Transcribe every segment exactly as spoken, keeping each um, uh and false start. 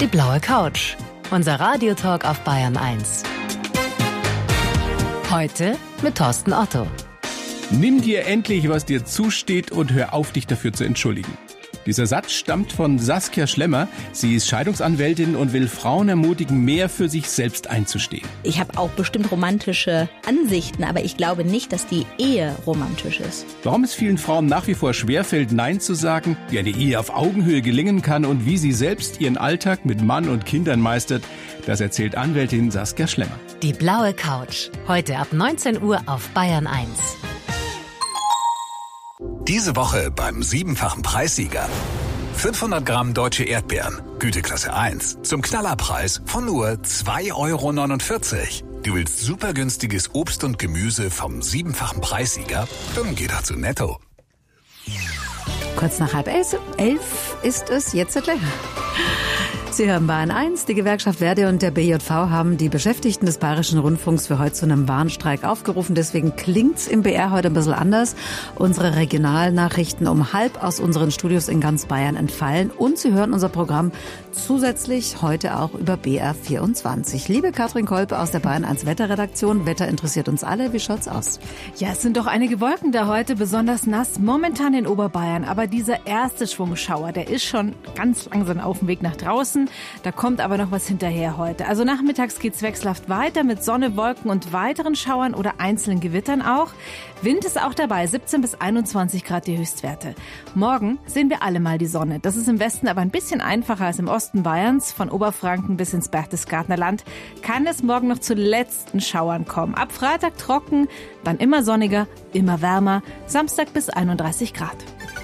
Die blaue Couch. Unser Radiotalk auf Bayern eins. Heute mit Thorsten Otto. Nimm dir endlich, was dir zusteht und hör auf, dich dafür zu entschuldigen. Dieser Satz stammt von Saskia Schlemmer. Sie ist Scheidungsanwältin und will Frauen ermutigen, mehr für sich selbst einzustehen. Ich habe auch bestimmt romantische Ansichten, aber ich glaube nicht, dass die Ehe romantisch ist. Warum es vielen Frauen nach wie vor schwerfällt, Nein zu sagen, wie eine Ehe auf Augenhöhe gelingen kann und wie sie selbst ihren Alltag mit Mann und Kindern meistert, das erzählt Anwältin Saskia Schlemmer. Die blaue Couch. Heute ab neunzehn Uhr auf Bayern eins. Diese Woche beim siebenfachen Preissieger. fünfhundert Gramm deutsche Erdbeeren, Güteklasse eins, zum Knallerpreis von nur zwei Euro neunundvierzig. Du willst super günstiges Obst und Gemüse vom siebenfachen Preissieger? Dann geh doch zu Netto. Kurz nach halb elf, elf ist es jetzt gleich. Sie hören Bayern eins. Die Gewerkschaft Verdi und der B J V haben die Beschäftigten des Bayerischen Rundfunks für heute zu einem Warnstreik aufgerufen. Deswegen klingt's im B R heute ein bisschen anders. Unsere Regionalnachrichten um halb aus unseren Studios in ganz Bayern entfallen. Und Sie hören unser Programm zusätzlich heute auch über B R vierundzwanzig. Liebe Katrin Kolpe aus der Bayern eins Wetterredaktion. Wetter interessiert uns alle. Wie schaut's aus? Ja, es sind doch einige Wolken da heute, besonders nass momentan in Oberbayern. Aber dieser erste Schwungschauer, der ist schon ganz langsam auf dem Weg nach draußen. Da kommt aber noch was hinterher heute. Also nachmittags geht's wechselhaft weiter mit Sonne, Wolken und weiteren Schauern oder einzelnen Gewittern auch. Wind ist auch dabei, siebzehn bis einundzwanzig Grad die Höchstwerte. Morgen sehen wir alle mal die Sonne. Das ist im Westen aber ein bisschen einfacher als im Osten Bayerns. Von Oberfranken bis ins Berchtesgadener Land kann es morgen noch zu letzten Schauern kommen. Ab Freitag trocken, dann immer sonniger, immer wärmer. Samstag bis einunddreißig Grad.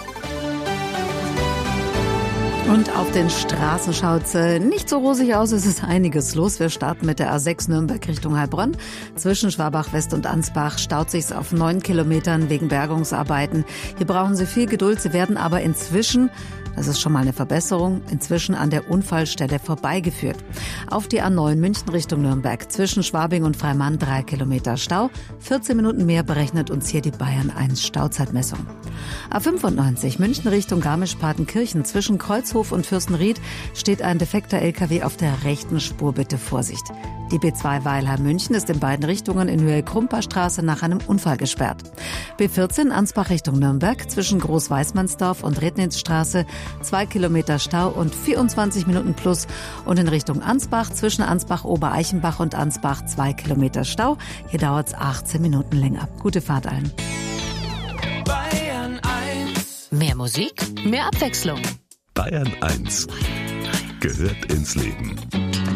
Und auf den Straßen schaut's nicht so rosig aus, es ist einiges los. Wir starten mit der A sechs Nürnberg Richtung Heilbronn. Zwischen Schwabach West und Ansbach staut sich's auf neun Kilometern wegen Bergungsarbeiten. Hier brauchen Sie viel Geduld, Sie werden aber inzwischen, das ist schon mal eine Verbesserung, inzwischen an der Unfallstelle vorbeigeführt. Auf die A neun München Richtung Nürnberg. Zwischen Schwabing und Freimann drei Kilometer Stau. vierzehn Minuten mehr berechnet uns hier die Bayern eins Stauzeitmessung. A fünfundneunzig München Richtung Garmisch-Partenkirchen. Zwischen Kreuzhof und Fürstenried steht ein defekter L K W auf der rechten Spur. Bitte Vorsicht. Die B zwei Weilheim-München ist in beiden Richtungen in Höhe Krumperstraße nach einem Unfall gesperrt. B vierzehn Ansbach Richtung Nürnberg. Zwischen Großweißmannsdorf und Rednitzstraße zwei Kilometer Stau und vierundzwanzig Minuten plus. Und in Richtung Ansbach zwischen Ansbach-Obereichenbach und Ansbach zwei Kilometer Stau. Hier dauert es achtzehn Minuten länger. Gute Fahrt allen. Bayern eins. Mehr Musik, mehr Abwechslung. Bayern eins gehört ins Leben.